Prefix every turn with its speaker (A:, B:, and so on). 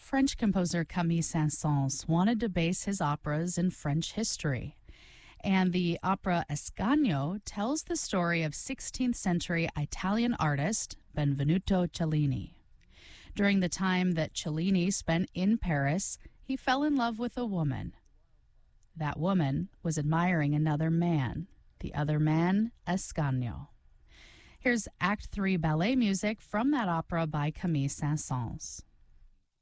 A: French composer Camille Saint-Saëns wanted to base his operas in French history. And the opera Ascanio tells the story of 16th century Italian artist Benvenuto Cellini. During the time that Cellini spent in Paris, he fell in love with a woman. That woman was admiring another man, the other man, Ascanio. Here's Act 3 ballet music from that opera by Camille Saint-Saëns.